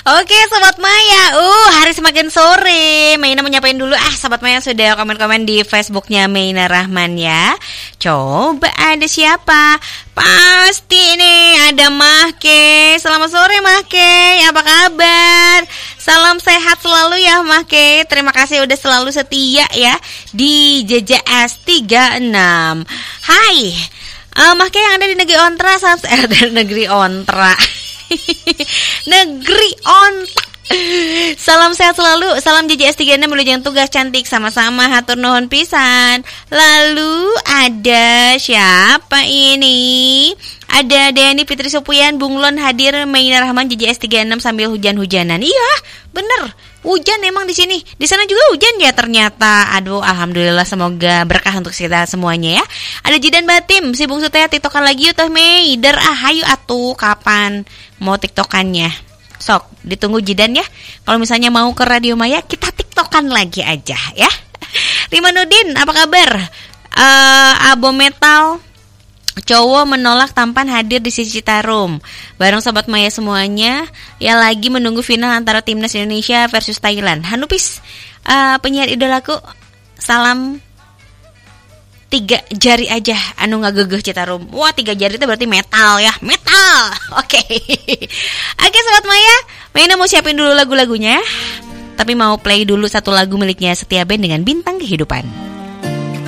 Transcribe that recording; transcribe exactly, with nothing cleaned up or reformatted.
Oke Sobat Maya, uh hari semakin sore. Maina menyapain dulu ah Sobat Maya sudah komen-komen di Facebooknya Maina Rahman ya. Coba ada siapa? Pasti nih ada Mahke. Selamat sore Mahke, apa kabar? Salam sehat selalu ya Mahke. Terima kasih udah selalu setia ya di J J S tiga enam. Hai uh, Mahke yang ada di negeri Ontra. Salam sehat dari negeri Ontra. Negeri Ontra. Salam sehat selalu. Salam J J S tiga enam melujang tugas cantik sama-sama hatur nuhun pisan. Lalu ada siapa ini? Ada Deni Fitri Supuyan Bunglon hadir Maina Rahman J J S tiga enam sambil hujan-hujanan. Iya, bener. Hujan emang di sini. Di sana juga hujan ya ternyata. Aduh, alhamdulillah semoga berkah untuk kita semuanya ya. Ada Jidan Batim, si bungsu teh tiktokan lagi yuk teh Mei. Der ah hayu atuh kapan mau tiktokannya? Sok, ditunggu Jidan ya. Kalau misalnya mau ke Radio Maya, kita tiktokan lagi aja ya. Rima Nudin, apa kabar? Uh, Abo Metal cowok menolak tampan hadir di Sisi Citarum bareng Sobat Maya semuanya yang lagi menunggu final antara timnas Indonesia versus Thailand. Hanupis, uh, penyiar idolaku, salam tiga jari aja anu ngagegeh Citarum. Wah, tiga jari itu berarti metal ya, metal. Oke. Oke Sobat Maya, Maina mau siapin dulu lagu-lagunya, tapi mau play dulu satu lagu miliknya Setia Band dengan Bintang Kehidupan.